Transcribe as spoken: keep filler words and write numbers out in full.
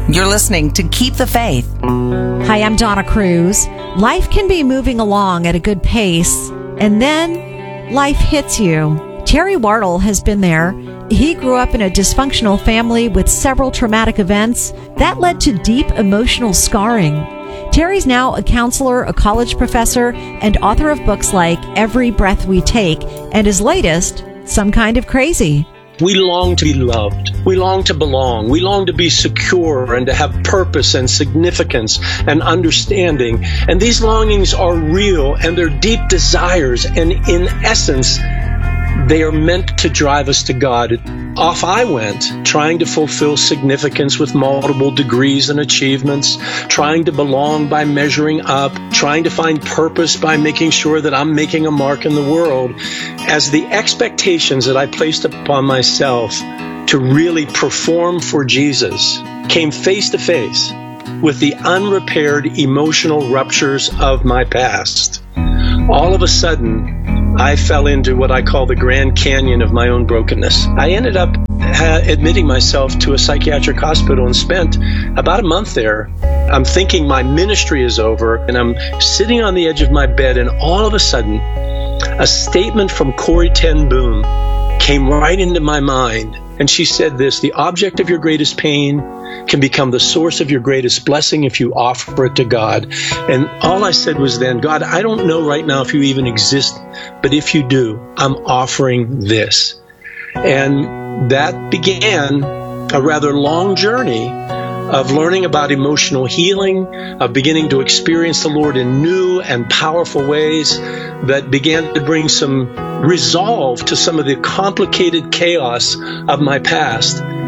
You're listening to Keep the Faith. Hi, I'm Donna Cruz. Life can be moving along at a good pace, and then life hits you. Terry Wardle has been there. He grew up in a dysfunctional family with several traumatic events that led to deep emotional scarring. Terry's now a counselor, a college professor, and author of books like Every Breath We Take, and his latest, Some Kind of Crazy. We long to be loved. We long to belong. We long to be secure and to have purpose and significance and understanding. And these longings are real and they're deep desires. And in essence, they are meant to drive us to God. Off I went, trying to fulfill significance with multiple degrees and achievements, trying to belong by measuring up, trying to find purpose by making sure that I'm making a mark in the world, as the expectations that I placed upon myself to really perform for Jesus came face to face with the unrepaired emotional ruptures of my past. All of a sudden, I fell into what I call the Grand Canyon of my own brokenness. I ended up ha- admitting myself to a psychiatric hospital and spent about a month there. I'm thinking my ministry is over, and I'm sitting on the edge of my bed, and all of a sudden, a statement from Corrie ten Boom came right into my mind. And she said this: the object of your greatest pain can become the source of your greatest blessing if you offer it to God. And all I said was then, God, I don't know right now if you even exist, but if you do, I'm offering this. And that began a rather long journey of learning about emotional healing, of beginning to experience the Lord in new and powerful ways that began to bring some resolve to some of the complicated chaos of my past.